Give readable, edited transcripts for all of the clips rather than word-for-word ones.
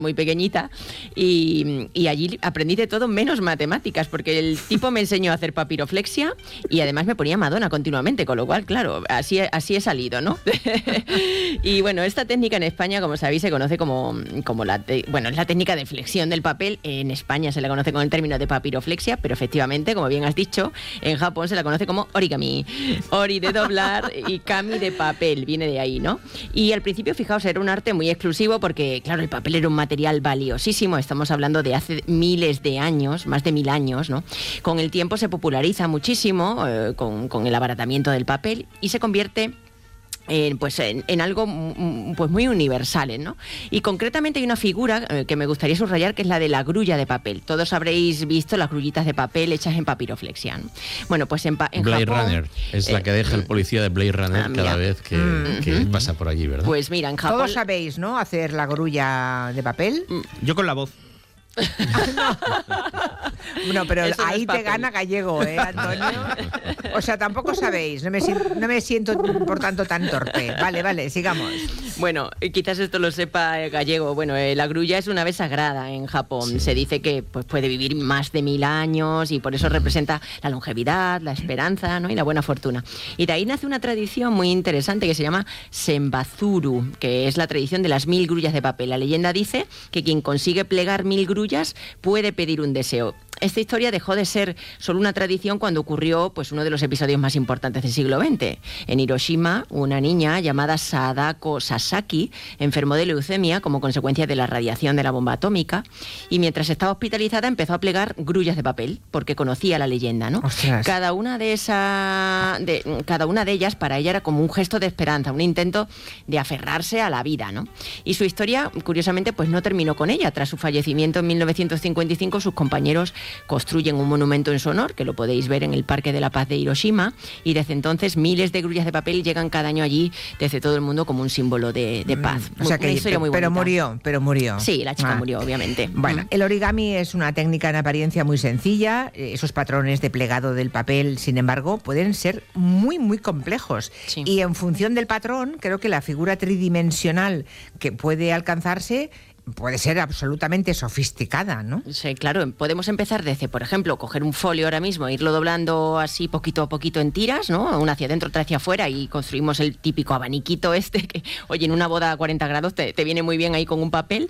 muy pequeñita y allí aprendí de todo menos matemáticas, porque el tipo me enseñó a hacer papiroflexia y además me ponía Madonna continuamente, con lo cual, claro, así he salido, ¿no? Y bueno, esta técnica en España, como sabéis, se conoce como es la técnica de flexión del papel. En España se la conoce con el término de papiroflexia, pero efectivamente, como bien has dicho, en Japón se la conoce como origami. Ori de doblar y kami de papel, viene de ahí, ¿no? Y al principio, fijaos, era un arte muy exclusivo porque, claro, el papel era un material valiosísimo, estamos hablando de hace miles de años, más de 1000 años, ¿no? Con el tiempo se populariza muchísimo con el abaratamiento del papel y se convierte en algo pues muy universal, ¿no? Y concretamente hay una figura que me gustaría subrayar, que es la de la grulla de papel. Todos habréis visto las grullitas de papel hechas en papiroflexia, ¿no? Bueno, pues en Blade Japón... Runner, es la que deja el policía de Blade Runner cada vez que pasa por allí, ¿verdad? Pues mira, en Japón... Todos sabéis, ¿no?, hacer la grulla de papel. Yo con la voz. Bueno, pero Eso no ahí es te papel. gana Gallego, Antonio? O sea, tampoco sabéis. No me siento, por tanto, tan torpe. Vale, sigamos. Bueno, quizás esto lo sepa Gallego. Bueno, la grulla es una ave sagrada en Japón. Sí. Se dice que pues, puede vivir más de 1000 años y por eso representa la longevidad, la esperanza, ¿no?, y la buena fortuna. Y de ahí nace una tradición muy interesante que se llama Senbazuru, que es la tradición de las 1000 grullas de papel. La leyenda dice que quien consigue plegar 1000 grullas puede pedir un deseo. Esta historia dejó de ser solo una tradición cuando ocurrió pues, uno de los episodios más importantes del siglo XX. En Hiroshima, una niña llamada Sadako Sasaki enfermó de leucemia como consecuencia de la radiación de la bomba atómica y mientras estaba hospitalizada empezó a plegar grullas de papel porque conocía la leyenda, ¿no? Ostras. Cada una de ellas para ella era como un gesto de esperanza, un intento de aferrarse a la vida, ¿no? Y su historia, curiosamente, pues no terminó con ella. Tras su fallecimiento en 1955, sus compañeros construyen un monumento en su honor, que lo podéis ver en el Parque de la Paz de Hiroshima, y desde entonces miles de grullas de papel llegan cada año allí desde todo el mundo como un símbolo de paz. O sea que, Una historia muy pero bonita. murió. Sí, la chica murió, obviamente. Bueno, el origami es una técnica en apariencia muy sencilla. Esos patrones de plegado del papel, sin embargo, pueden ser muy, muy complejos. Sí. Y en función del patrón, creo que la figura tridimensional que puede alcanzarse puede ser absolutamente sofisticada, ¿no? Sí, claro, podemos empezar desde, por ejemplo, coger un folio ahora mismo, irlo doblando así poquito a poquito en tiras, ¿no? Una hacia adentro, otra hacia afuera y construimos el típico abaniquito que, oye, en una boda a 40 grados te viene muy bien ahí con un papel.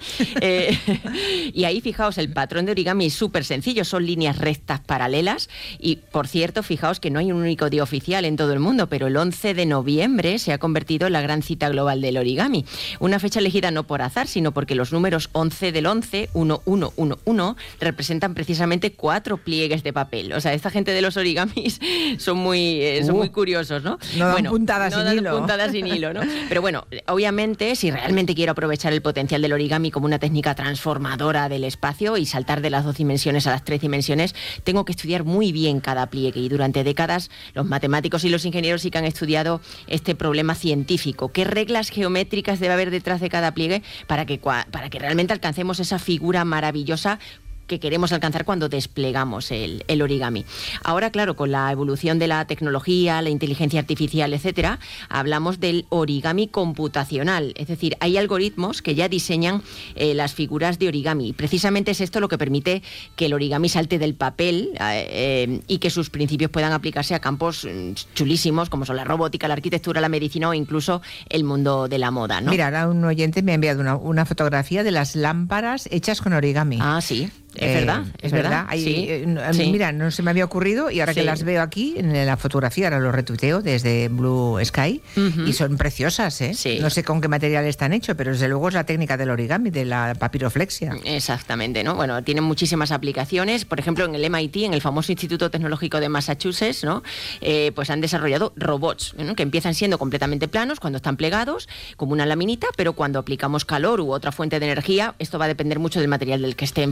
Y ahí, fijaos, el patrón de origami es súper sencillo, son líneas rectas paralelas y, por cierto, fijaos que no hay un único día oficial en todo el mundo, pero el 11 de noviembre se ha convertido en la gran cita global del origami. Una fecha elegida no por azar, sino porque los números 11 del 11, 1111, representan precisamente 4 pliegues de papel. O sea, esta gente de los origamis son muy curiosos, ¿no? No dan puntadas sin hilo. puntadas sin hilo, ¿no? Pero bueno, obviamente, si realmente quiero aprovechar el potencial del origami como una técnica transformadora del espacio y saltar de las 2 dimensiones a las 3 dimensiones, tengo que estudiar muy bien cada pliegue. Y durante décadas, los matemáticos y los ingenieros sí que han estudiado este problema científico. ¿Qué reglas geométricas debe haber detrás de cada pliegue para que realmente alcancemos esa figura maravillosa que queremos alcanzar cuando desplegamos el origami? Ahora, claro, con la evolución de la tecnología, la inteligencia artificial, etcétera, hablamos del origami computacional. Es decir, hay algoritmos que ya diseñan las figuras de origami. Y precisamente es esto lo que permite que el origami salte del papel y que sus principios puedan aplicarse a campos chulísimos como son la robótica, la arquitectura, la medicina o incluso el mundo de la moda, ¿no? Mira, ahora un oyente me ha enviado una fotografía de las lámparas hechas con origami. Ah, sí. Es verdad, es verdad. Ahí, Sí. Mira, no se me había ocurrido y ahora que las veo aquí en la fotografía, ahora lo retuiteo desde Blue Sky y son preciosas, ¿eh? Sí. No sé con qué material están hechos, pero desde luego es la técnica del origami, de la papiroflexia. Exactamente, ¿no? Bueno, tienen muchísimas aplicaciones. Por ejemplo, en el MIT, en el famoso Instituto Tecnológico de Massachusetts, ¿no? Pues han desarrollado robots, ¿no?, que empiezan siendo completamente planos cuando están plegados, como una laminita, pero cuando aplicamos calor u otra fuente de energía, esto va a depender mucho del material del que estén fabricados,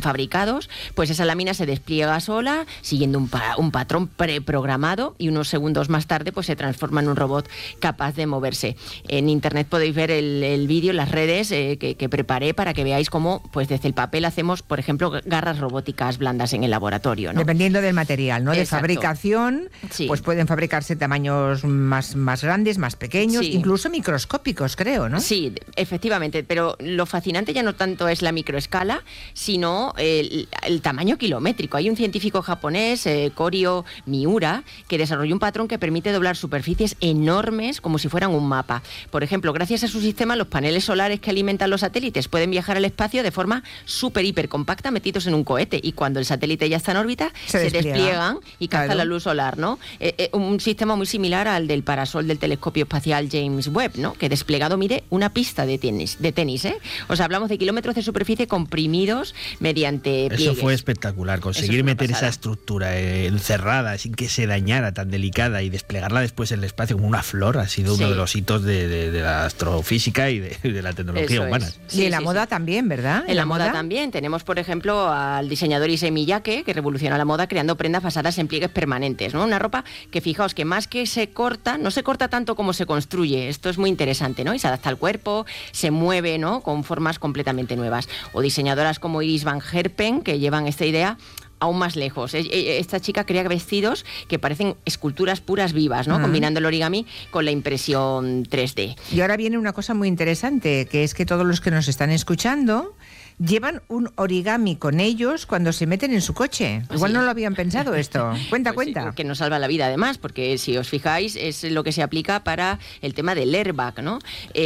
programados, pues esa lámina se despliega sola, siguiendo un patrón preprogramado, y unos segundos más tarde pues se transforma en un robot capaz de moverse. En internet podéis ver el vídeo en las redes que preparé para que veáis cómo pues desde el papel hacemos, por ejemplo, garras robóticas blandas en el laboratorio, ¿no? Dependiendo del material, ¿no? Exacto. De fabricación, sí. Pues pueden fabricarse tamaños más grandes, más pequeños, sí. Incluso microscópicos, creo, ¿no? Sí, efectivamente, pero lo fascinante ya no tanto es la microescala, sino el tamaño kilométrico. Hay un científico japonés, Koryo Miura, que desarrolló un patrón que permite doblar superficies enormes como si fueran un mapa. Por ejemplo, gracias a su sistema, los paneles solares que alimentan los satélites pueden viajar al espacio de forma súper hiper compacta metidos en un cohete, y cuando el satélite ya está en órbita se despliegan y captan la luz solar, ¿no? Un sistema muy similar al del parasol del telescopio espacial James Webb, ¿no? Que desplegado mide una pista de tenis, ¿eh? O sea, hablamos de kilómetros de superficie comprimidos mediante pliegues. Eso fue espectacular, conseguir meter esa estructura encerrada sin que se dañara, tan delicada, y desplegarla después en el espacio como una flor, ha sido uno de los hitos de la astrofísica y de la tecnología humana. Sí, y en la moda también, ¿verdad? En la moda también. Tenemos, por ejemplo, al diseñador Issey Miyake, que revoluciona la moda creando prendas basadas en pliegues permanentes, ¿no? Una ropa que, fijaos, que más que se corta, no se corta tanto como se construye. Esto es muy interesante, ¿no? Y se adapta al cuerpo, se mueve, ¿no? Con formas completamente nuevas. O diseñadoras como Iris Van Herpen, que llevan esta idea aún más lejos. Esta chica crea vestidos que parecen esculturas puras vivas, ¿no? Combinando el origami con la impresión 3D. Y ahora viene una cosa muy interesante, que es que todos los que nos están escuchando llevan un origami con ellos cuando se meten en su coche. Igual no lo habían pensado esto. Cuenta. Sí, que nos salva la vida, además, porque si os fijáis, es lo que se aplica para el tema del airbag, ¿no?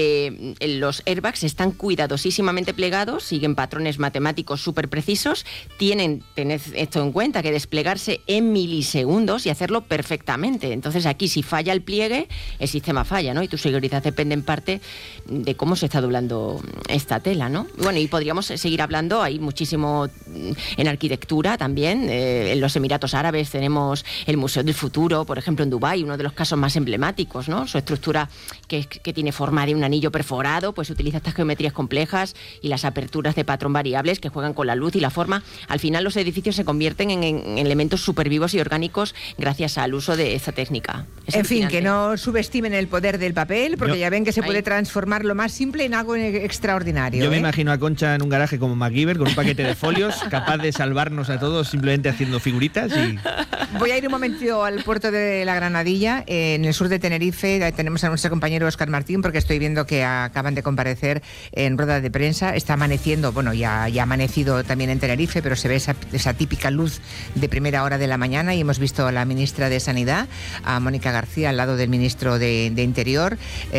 Los airbags están cuidadosísimamente plegados, siguen patrones matemáticos súper precisos, tened esto en cuenta, que desplegarse en milisegundos y hacerlo perfectamente. Entonces aquí, si falla el pliegue, el sistema falla, ¿no? Y tu seguridad depende en parte de cómo se está doblando esta tela, ¿no? Bueno, y podríamos seguir hablando, hay muchísimo en arquitectura también. En los Emiratos Árabes tenemos el Museo del Futuro, por ejemplo en Dubái, uno de los casos más emblemáticos, ¿no? Su estructura que tiene forma de un anillo perforado, pues utiliza estas geometrías complejas y las aperturas de patrón variables que juegan con la luz y la forma. Al final los edificios se convierten en elementos supervivos y orgánicos gracias al uso de esta técnica. En fin, que no subestimen el poder del papel, porque ya ven que se puede transformar lo más simple en algo extraordinario. Yo me imagino a Concha en un garaje como MacGyver con un paquete de folios capaz de salvarnos a todos simplemente haciendo figuritas. Voy a ir un momento al puerto de la Granadilla, en el sur de Tenerife. Tenemos a nuestro compañero Óscar Martín, porque estoy viendo que acaban de comparecer en rueda de prensa. Está amaneciendo, bueno, ya ha amanecido también en Tenerife, pero se ve esa típica luz de primera hora de la mañana, y hemos visto a la ministra de Sanidad, a Mónica García, al lado del ministro de Interior,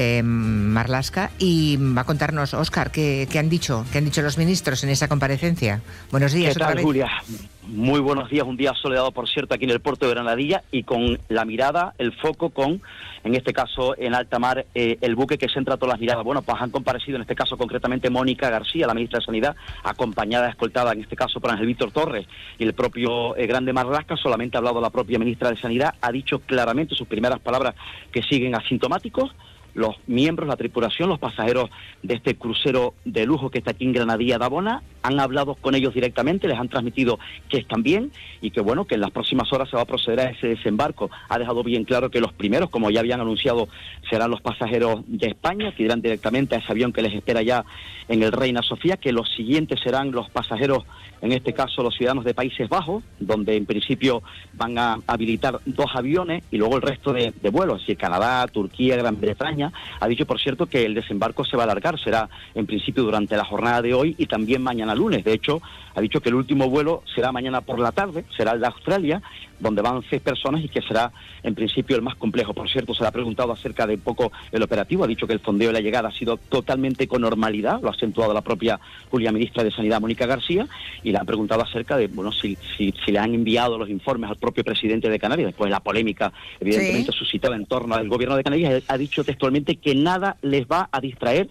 Marlaska, y va a contarnos, Óscar, qué han dicho los ministros en esa comparecencia. Buenos días. ¿Qué tal, Julia? Muy buenos días, un día soleado, por cierto, aquí en el puerto de Granadilla, y con la mirada, el foco en este caso, en alta mar, el buque que centra todas las miradas. Bueno, pues han comparecido, en este caso concretamente, Mónica García, la ministra de Sanidad, acompañada, escoltada, en este caso, por Ángel Víctor Torres y el propio Grande Marlaska. Solamente ha hablado la propia ministra de Sanidad, ha dicho claramente sus primeras palabras que siguen asintomáticos. Los miembros, la tripulación, los pasajeros de este crucero de lujo que está aquí en Granadilla de Abona, han hablado con ellos directamente, les han transmitido que están bien y que, bueno, que en las próximas horas se va a proceder a ese desembarco. Ha dejado bien claro que los primeros, como ya habían anunciado, serán los pasajeros de España, que irán directamente a ese avión que les espera ya en el Reina Sofía, que los siguientes serán los pasajeros, en este caso los ciudadanos de Países Bajos, donde en principio van a habilitar 2 aviones y luego el resto de vuelos, es decir, Canadá, Turquía, Gran Bretaña. Ha dicho, por cierto, que el desembarco se va a alargar, será en principio durante la jornada de hoy y también mañana lunes. De hecho, ha dicho que el último vuelo será mañana por la tarde, será el de Australia, donde van 6 personas y que será en principio el más complejo. Por cierto, se le ha preguntado acerca de poco el operativo, ha dicho que el fondeo de la llegada ha sido totalmente con normalidad, lo ha acentuado la propia ministra de Sanidad, Mónica García, y le han preguntado acerca de, bueno, si le han enviado los informes al propio presidente de Canarias, después de la polémica evidentemente suscitada en torno al gobierno de Canarias. Ha dicho textualmente que nada les va a distraer,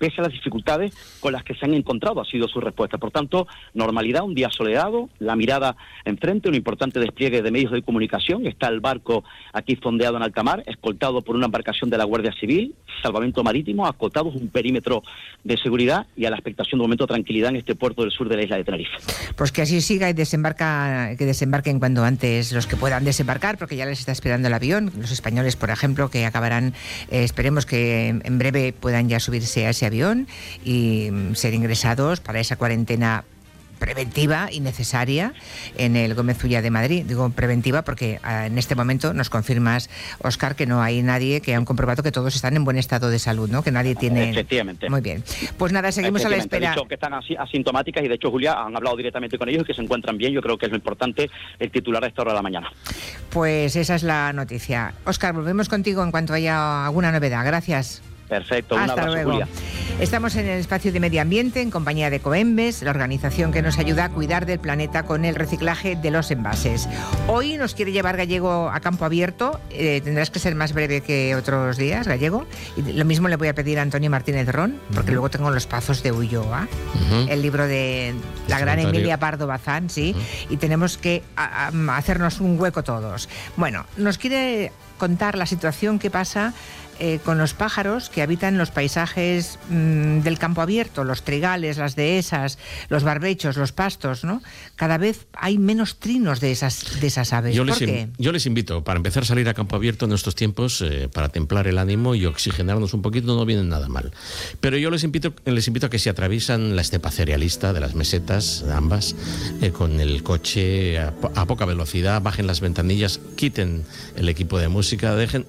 pese a las dificultades con las que se han encontrado, ha sido su respuesta. Por tanto, normalidad, un día soleado, la mirada enfrente, un importante despliegue de medios de comunicación. Está el barco aquí fondeado en alta mar, escoltado por una embarcación de la Guardia Civil, salvamento marítimo, acotados, un perímetro de seguridad y a la expectación de un momento de tranquilidad en este puerto del sur de la isla de Tenerife. Pues que así siga y que desembarquen cuando antes los que puedan desembarcar, porque ya les está esperando el avión. Los españoles, por ejemplo, que acabarán, esperemos que en breve puedan ya subirse a ese avión y ser ingresados para esa cuarentena preventiva y necesaria en el Gómez Ulla de Madrid. Digo preventiva porque en este momento nos confirmas, Óscar, que no hay nadie, que han comprobado que todos están en buen estado de salud, ¿no? Que nadie tiene... Efectivamente. Muy bien. Pues nada, seguimos a la espera. Han dicho que están asintomáticas y de hecho, Julia, han hablado directamente con ellos y que se encuentran bien. Yo creo que es lo importante, el titular a esta hora de la mañana. Pues esa es la noticia. Óscar, volvemos contigo en cuanto haya alguna novedad. Gracias. Perfecto, un Hasta abrazo, luego. Julia. Estamos en el espacio de medio ambiente en compañía de Coembes, la organización que nos ayuda a cuidar del planeta con el reciclaje de los envases. Hoy nos quiere llevar Gallego a campo abierto. Tendrás que ser más breve que otros días, Gallego. Y lo mismo le voy a pedir a Antonio Martínez Ron, porque luego tengo Los Pazos de Ulloa, el libro de la gran Emilia Pardo Bazán, sí, y tenemos que hacernos un hueco todos. Bueno, nos quiere contar la situación que pasa con los pájaros que habitan los paisajes del campo abierto, los trigales, las dehesas, los barbechos, los pastos, ¿no? Cada vez hay menos trinos de esas aves. ¿Por qué? Yo les invito, para empezar a salir a campo abierto en estos tiempos, para templar el ánimo y oxigenarnos un poquito, no viene nada mal. Pero yo les invito a que si atraviesan la estepa cerealista de las mesetas, ambas, con el coche a poca velocidad, bajen las ventanillas, quiten el equipo de música, dejen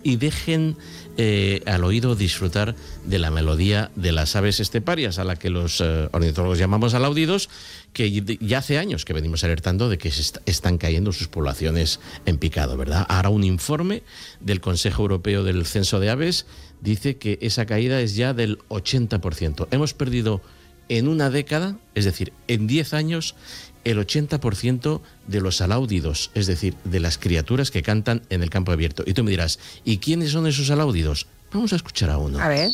al oído disfrutar de la melodía de las aves esteparias, a la que los ornitólogos llamamos alaudidos, que ya hace años que venimos alertando de que están cayendo sus poblaciones en picado, ¿verdad? Ahora un informe del Consejo Europeo del Censo de Aves dice que esa caída es ya del 80%. Hemos perdido en una década, es decir, en 10 años, el 80% de los aláudidos, es decir, de las criaturas que cantan en el campo abierto. Y tú me dirás, ¿y quiénes son esos aláudidos? Vamos a escuchar a uno. A ver.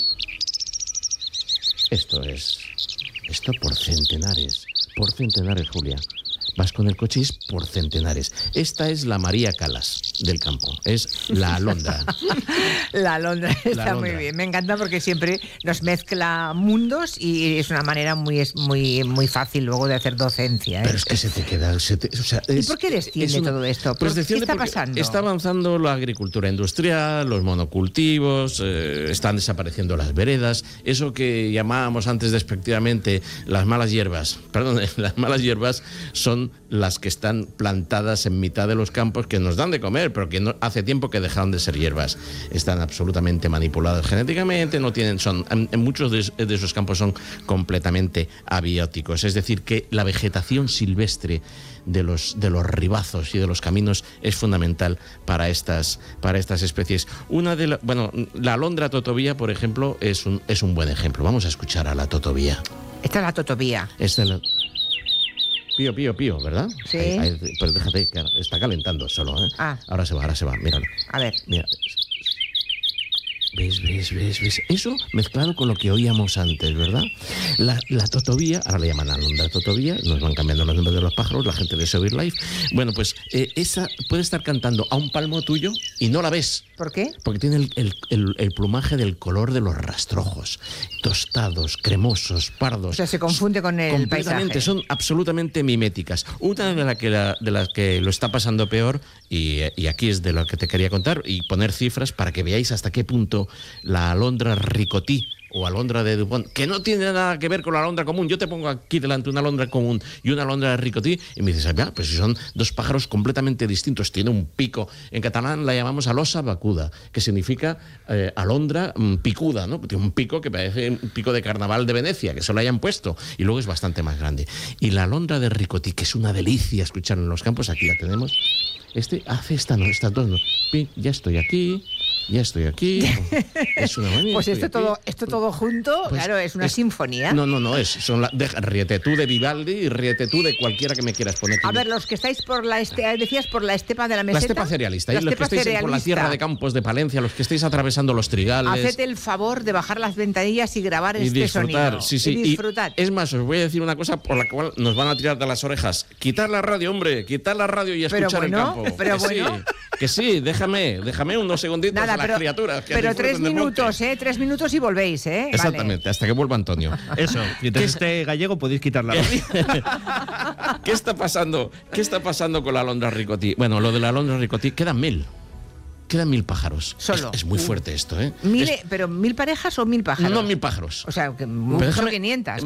Esto por centenares, Julia. Vas con el coche y es por centenares. Esta es la María Calas del campo, es la alondra. La alondra está muy bien, me encanta porque siempre nos mezcla mundos y es una manera muy fácil luego de hacer docencia, ¿eh? Pero es que se te queda... ¿Y por qué desciende todo esto? Pues ¿Qué está pasando? Está avanzando la agricultura industrial, los monocultivos, están desapareciendo las veredas, eso que llamábamos antes despectivamente las malas hierbas. Perdón, las malas hierbas son las que están plantadas en mitad de los campos, que nos dan de comer, pero que hace tiempo que dejaron de ser hierbas. Están absolutamente manipuladas genéticamente, en muchos de esos campos son completamente abióticos. Es decir, que la vegetación silvestre de los ribazos y de los caminos es fundamental para estas especies. La alondra totovía, por ejemplo, es un buen ejemplo. Vamos a escuchar a la totovía. Esta es la totovía. Pío, ¿verdad? Sí. Pero déjate, que está calentando solo, ¿eh? Ahora se va, míralo. A ver. Mira. ¿Ves? Eso mezclado con lo que oíamos antes, ¿verdad? La totovía, ahora le llaman alondra totovía, nos van cambiando los nombres de los pájaros, la gente de Severe Life. Bueno, pues esa puede estar cantando a un palmo tuyo y no la ves. ¿Por qué? Porque tiene el plumaje del color de los rastrojos, tostados, cremosos, pardos. O sea, se confunde con el paisaje. Son absolutamente miméticas. Una de las que lo está pasando peor, y aquí es de lo que te quería contar, y poner cifras para que veáis hasta qué punto la alondra ricotí o alondra de Dupont, que no tiene nada que ver con la alondra común. Yo te pongo aquí delante una alondra común y una alondra de ricotí y me dices, pues si son dos pájaros completamente distintos. Tiene un pico, en catalán la llamamos alosa vacuda, que significa alondra picuda, ¿no? Tiene un pico que parece un pico de carnaval de Venecia, que se lo hayan puesto, y luego es bastante más grande. Y la alondra de ricotí, que es una delicia escuchar en los campos, aquí la tenemos. Hace estas dos, ya estoy aquí, Ya estoy aquí. Es una manía. Pues esto todo junto, pues claro, es una sinfonía. No, ríete tú de Vivaldi y ríete tú de cualquiera que me quieras poner. A ver, los que estáis por decías por la estepa de la meseta. La estepa cerealista. Y los que estáis por la tierra de Campos de Palencia, los que estáis atravesando los trigales. Haced el favor de bajar las ventanillas y grabar este sonido. Sí. Y disfrutad. Es más, os voy a decir una cosa por la cual nos van a tirar de las orejas. Quitar la radio, hombre. Quitar la radio y escuchar el campo. Pero que sí, déjame unos segunditos. Nada, a las criaturas. Pero 3 minutos, 3 minutos y volvéis, Exactamente, vale. Hasta que vuelva Antonio. Eso, mientras esté gallego podéis quitar la radio. ¿Qué está pasando con la alondra ricotti? Bueno, lo de la alondra ricotti, quedan 1000 pájaros. Solo. Es muy fuerte esto, ¿eh? ¿Pero 1000 parejas o 1000 pájaros? No, 1000 pájaros. O sea, que son 500.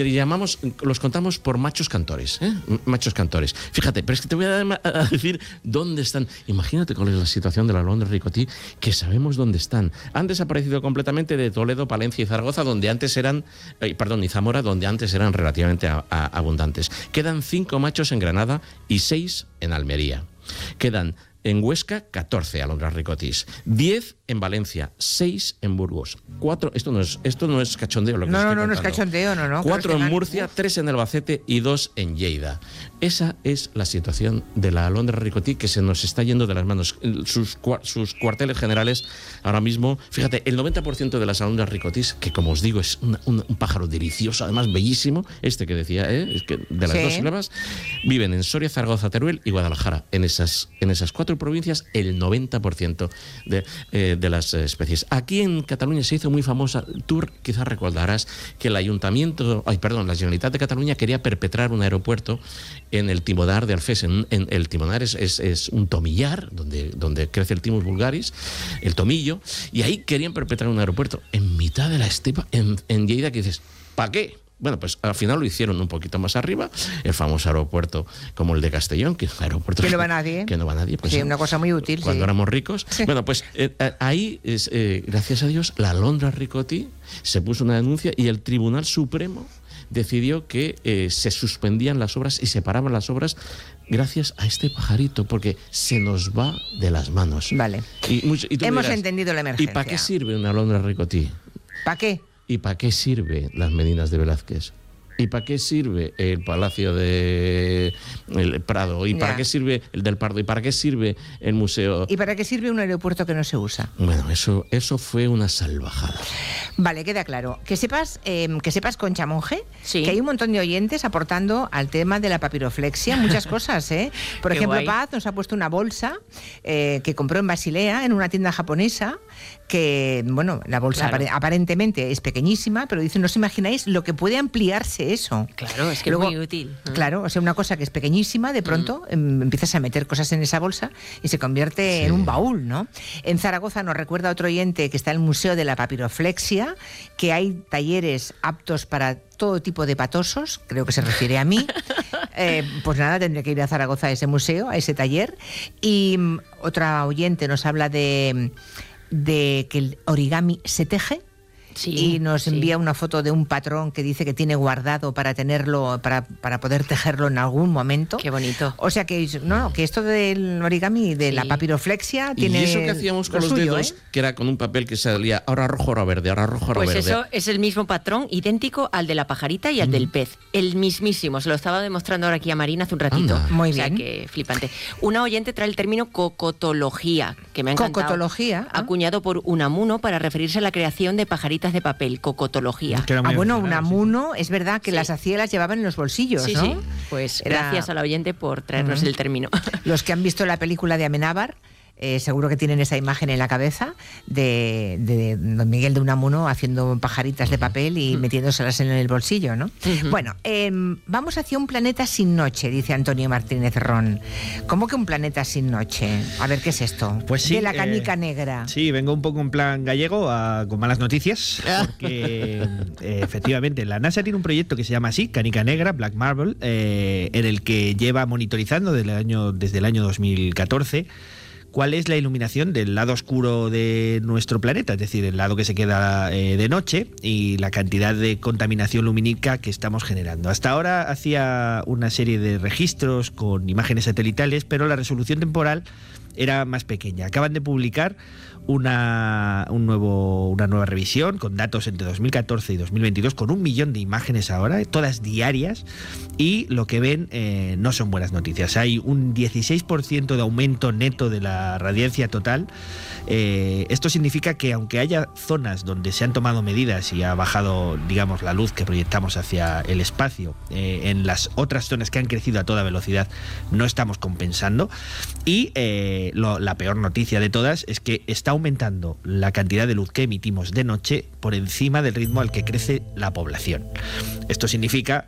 Los contamos por machos cantores, ¿eh? Machos cantores. Fíjate, pero es que te voy a decir dónde están. Imagínate cuál es la situación de la alondra ricotti, que sabemos dónde están. Han desaparecido completamente de Toledo, Palencia y Zaragoza, donde antes eran, y Zamora, donde antes eran relativamente abundantes. Quedan 5 machos en Granada y 6 en Almería. Quedan en Huesca, 14 alondras ricotis, 10 en Valencia, 6 en Burgos, 4, esto no es cachondeo lo que estoy contando. No es cachondeo, no. 4 en Murcia, 3 en Albacete y 2 en Lleida. Esa es la situación de la alondra ricotí, que se nos está yendo de las manos. Sus cuarteles generales ahora mismo, fíjate, el 90% de las alondras ricotis, que como os digo es un pájaro delicioso, además bellísimo, este que decía, es que de las dos sílabas, viven en Soria, Zaragoza, Teruel y Guadalajara. En esas 4 provincias, el 90% de las especies. Aquí en Cataluña se hizo muy famosa. Tú quizás recordarás que la Generalitat de Cataluña quería perpetrar un aeropuerto en el Timodar de Alfés. El Timodar es un tomillar donde crece el Timus vulgaris, el tomillo, y ahí querían perpetrar un aeropuerto en mitad de la estepa, en Lleida, que dices, ¿para qué? Bueno, pues al final lo hicieron un poquito más arriba, el famoso aeropuerto como el de Castellón, que es un aeropuerto que no va nadie. Que no va nadie. Pues, sí, una cosa muy útil. Cuando éramos ricos. Sí. Bueno, pues ahí, gracias a Dios, la alondra ricotti se puso una denuncia y el Tribunal Supremo decidió que se suspendían las obras y se paraban las obras gracias a este pajarito, porque se nos va de las manos. Vale. Y hemos entendido la emergencia. ¿Y para qué sirve una alondra ricotti? ¿Para qué? ¿Y para qué sirve las Meninas de Velázquez? ¿Y para qué sirve el Palacio de el Prado? ¿Y para qué sirve el del Pardo? ¿Y para qué sirve el museo? ¿Y para qué sirve un aeropuerto que no se usa? Bueno, eso fue una salvajada. Vale, queda claro. Que sepas, Concha Monge, que hay un montón de oyentes aportando al tema de la papiroflexia muchas cosas, ¿eh? Por ejemplo, guay. Paz nos ha puesto una bolsa que compró en Basilea, en una tienda japonesa, que, bueno, la bolsa aparentemente es pequeñísima, pero dice, no os imagináis lo que puede ampliarse eso. Claro, es que luego, es muy útil. Claro, o sea, una cosa que es pequeñísima, de pronto empiezas a meter cosas en esa bolsa y se convierte en un baúl, ¿no? En Zaragoza nos recuerda otro oyente que está en el Museo de la Papiroflexia, que hay talleres aptos para todo tipo de patosos, creo que se refiere a mí. Pues nada, tendré que ir a Zaragoza a ese museo, a ese taller. Y otra oyente nos habla de que el origami se teje. Sí, y nos envía una foto de un patrón que dice que tiene guardado para tenerlo, para poder tejerlo en algún momento. Qué bonito. O sea que que esto del origami, de la papiroflexia, tiene. Y eso que hacíamos con los dedos, que era con un papel que salía ahora rojo, ahora verde, ahora rojo, ahora verde. Pues eso es el mismo patrón, idéntico al de la pajarita y al del pez. El mismísimo. Se lo estaba demostrando ahora aquí a Marina hace un ratito. Anda. Muy bien. O sea que flipante. Una oyente trae el término cocotología, que me ha encantado. Cocotología. Acuñado por Unamuno para referirse a la creación de pajaritas de papel, cocotología. Bueno, Unamuno, es verdad que las hacía y las llevaban en los bolsillos, ¿no? Sí, pues gracias a la oyente por traernos el término. Los que han visto la película de Amenábar, seguro que tienen esa imagen en la cabeza de don Miguel de Unamuno haciendo pajaritas de papel y metiéndoselas en el bolsillo, ¿no? Bueno, vamos hacia un planeta sin noche, dice Antonio Martínez Ron. ¿Cómo que un planeta sin noche? A ver, ¿qué es esto? Pues sí, de la canica negra. Sí, vengo un poco en plan gallego con malas noticias, porque efectivamente la NASA tiene un proyecto que se llama así, Canica Negra, Black Marble, en el que lleva monitorizando desde el año 2014 cuál es la iluminación del lado oscuro de nuestro planeta, es decir, el lado que se queda de noche, y la cantidad de contaminación lumínica que estamos generando. Hasta ahora hacía una serie de registros con imágenes satelitales, pero la resolución temporal era más pequeña. Acaban de publicar una nueva revisión con datos entre 2014 y 2022, con 1 millón de imágenes ahora, todas diarias, y lo que ven no son buenas noticias. Hay un 16% de aumento neto de la radiancia total. Esto significa que aunque haya zonas donde se han tomado medidas y ha bajado, digamos, la luz que proyectamos hacia el espacio, en las otras zonas que han crecido a toda velocidad no estamos compensando. Y la peor noticia de todas es que está aumentando la cantidad de luz que emitimos de noche por encima del ritmo al que crece la población. Esto significa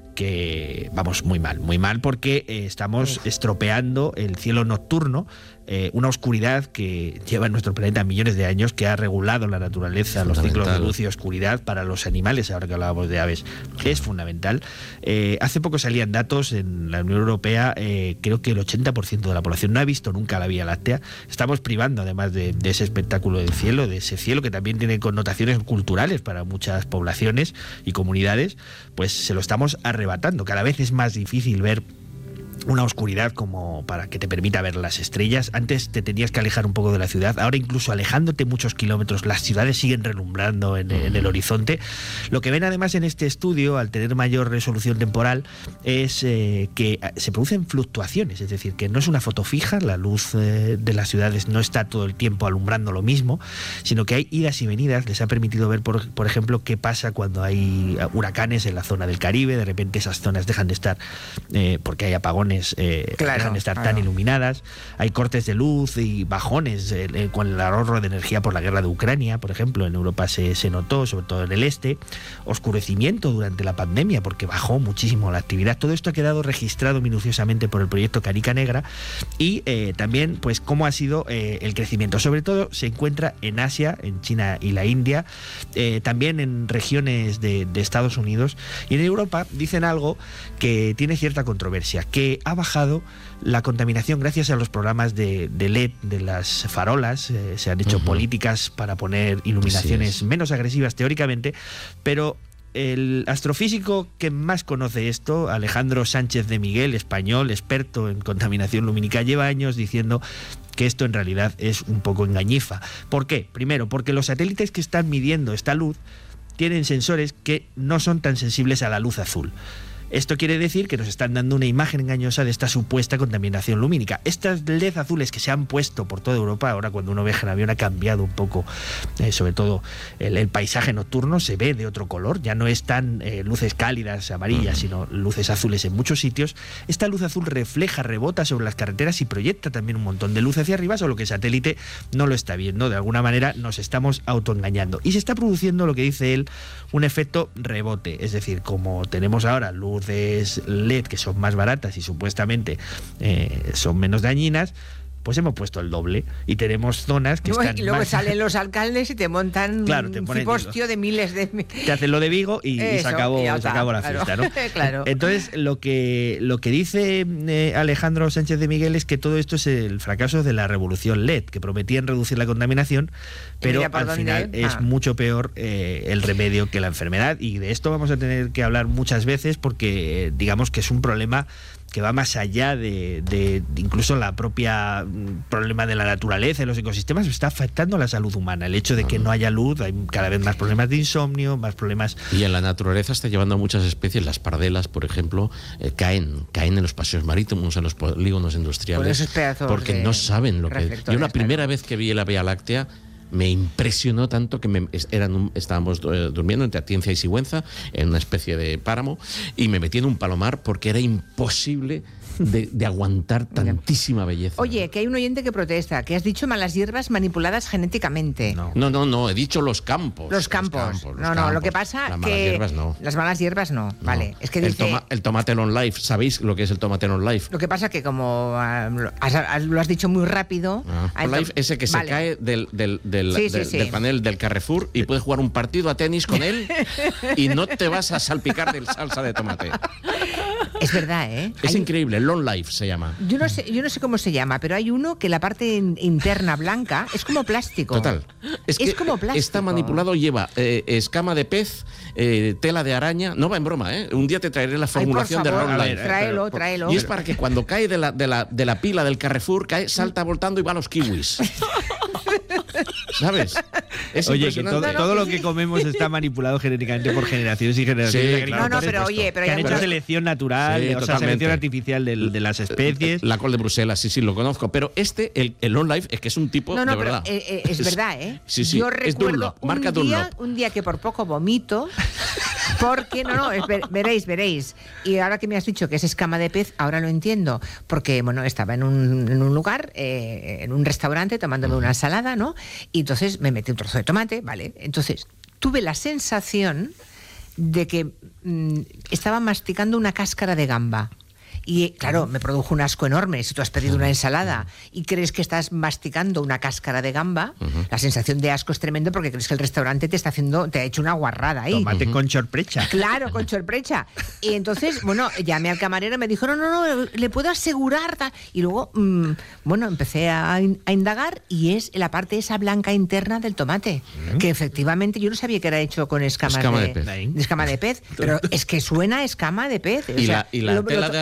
que vamos muy mal, porque estamos estropeando el cielo nocturno, una oscuridad que lleva en nuestro planeta millones de años, que ha regulado la naturaleza, los ciclos de luz y oscuridad para los animales. Ahora que hablábamos de aves, es fundamental. Hace poco salían datos en la Unión Europea, creo que el 80% de la población no ha visto nunca la Vía Láctea. Estamos privando además de ese espectáculo del cielo, de ese cielo que también tiene connotaciones culturales para muchas poblaciones y comunidades, pues se lo estamos arrebatando. Cada vez es más difícil ver una oscuridad como para que te permita ver las estrellas. Antes te tenías que alejar un poco de la ciudad, ahora incluso alejándote muchos kilómetros las ciudades siguen relumbrando en el horizonte. Lo que ven además en este estudio, al tener mayor resolución temporal, es que se producen fluctuaciones, es decir, que no es una foto fija, la luz de las ciudades no está todo el tiempo alumbrando lo mismo, sino que hay idas y venidas. Les ha permitido ver, por ejemplo, qué pasa cuando hay huracanes en la zona del Caribe. De repente esas zonas dejan de estar, porque hay apagones, dejan de estar tan iluminadas. Hay cortes de luz y bajones con el ahorro de energía por la guerra de Ucrania, por ejemplo. En Europa se notó, sobre todo en el este. Oscurecimiento durante la pandemia, porque bajó muchísimo la actividad. Todo esto ha quedado registrado minuciosamente por el proyecto Canica Negra. Y también, pues, cómo ha sido el crecimiento. Sobre todo se encuentra en Asia, en China y la India, también en regiones de Estados Unidos. Y en Europa dicen algo que tiene cierta controversia, que ha bajado la contaminación gracias a los programas de LED, de las farolas. Se han hecho políticas para poner iluminaciones menos agresivas teóricamente, pero el astrofísico que más conoce esto, Alejandro Sánchez de Miguel, español, experto en contaminación lumínica, lleva años diciendo que esto en realidad es un poco engañifa. ¿Por qué? Primero, porque los satélites que están midiendo esta luz tienen sensores que no son tan sensibles a la luz azul. Esto quiere decir que nos están dando una imagen engañosa de esta supuesta contaminación lumínica. Estas LED azules que se han puesto por toda Europa, ahora cuando uno viaja en avión ha cambiado un poco, sobre todo el paisaje nocturno, se ve de otro color, ya no es tan luces cálidas, amarillas, sino luces azules en muchos sitios. Esta luz azul refleja, rebota sobre las carreteras y proyecta también un montón de luz hacia arriba, solo que el satélite no lo está viendo. De alguna manera nos estamos autoengañando. Y se está produciendo, lo que dice él, un efecto rebote. Es decir, como tenemos ahora luces LED que son más baratas y supuestamente son menos dañinas, pues hemos puesto el doble y tenemos zonas que están y luego más... salen los alcaldes y te montan un cipostio de miles de... Te hacen lo de Vigo y se acabó la fiesta, ¿no? Claro. Entonces, lo que dice Alejandro Sánchez de Miguel es que todo esto es el fracaso de la revolución LED, que prometían reducir la contaminación, pero al final es mucho peor el remedio que la enfermedad, y de esto vamos a tener que hablar muchas veces porque digamos que es un problema que va más allá de incluso la propia problema de la naturaleza y los ecosistemas. Está afectando a la salud humana. El hecho de que no haya luz, hay cada vez más problemas de insomnio, más problemas... Y en la naturaleza está llevando a muchas especies, las pardelas, por ejemplo, caen en los paseos marítimos, en los polígonos industriales, porque no saben lo que... Yo la primera vez que vi la Vía Láctea me impresionó tanto que estábamos durmiendo entre Atienza y Sigüenza en una especie de páramo y me metí en un palomar porque era imposible de aguantar tantísima belleza. Oye, que hay un oyente que protesta, que has dicho malas hierbas manipuladas genéticamente. No, he dicho los campos. Los campos. Lo que pasa las que... malas hierbas no. Las malas hierbas no, vale. Es que dice... El tomate long life, ¿sabéis lo que es el tomate long life? Lo que pasa que como lo has dicho muy rápido... Life, ese que se cae del panel del Carrefour y puedes jugar un partido a tenis con él y no te vas a salpicar de salsa de tomate. Es verdad, ¿eh? Es increíble. Long Life se llama. Yo no sé cómo se llama, pero hay uno que la parte interna blanca es como plástico. Total. Es como plástico. Está manipulado, lleva escama de pez, tela de araña. No va en broma, ¿eh? Un día te traeré la formulación de Long Life. Tráelo. Y es para que cuando cae de la pila del Carrefour, salta voltando y va a los kiwis. ¿Sabes? Es oye, que todo lo que comemos está manipulado genéticamente por generaciones y generaciones. Sí, no, pero oye, que han hecho selección natural, sí, o sea, selección artificial de las especies. La col de Bruselas, sí, lo conozco. Pero el Long Life es que es un tipo de verdad. Es verdad, ¿eh? Sí, Yo recuerdo marca un día que por poco vomito, porque, veréis. Y ahora que me has dicho que es escama de pez, ahora lo entiendo. Porque, bueno, estaba en un lugar, en un restaurante, tomándome una ensalada, ¿no? Y entonces me metí un trozo de tomate, ¿vale? Entonces tuve la sensación de que estaba masticando una cáscara de gamba. Y claro, me produjo un asco enorme. Si tú has pedido una ensalada y crees que estás masticando una cáscara de gamba, la sensación de asco es tremendo porque crees que el restaurante te ha hecho una guarrada ahí. Tomate con chorprecha. Claro, con chorprecha. Y entonces, bueno, llamé al camarero, me dijo, no, le puedo asegurar. Y luego, empecé a indagar y es la parte esa blanca interna del tomate. Que efectivamente, yo no sabía que era hecho con escama de pez. Pero es que suena a escama de pez. Y la tela de